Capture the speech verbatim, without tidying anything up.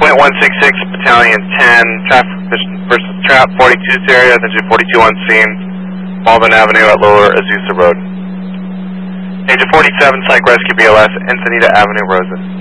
point one six six, Battalion ten, traffic versus trap, forty-two Sierra, attention forty-two on scene, Malvern Avenue at Lower Azusa Road. Agent forty-seven, Psych Rescue B L S, Encinita Avenue, Rosa.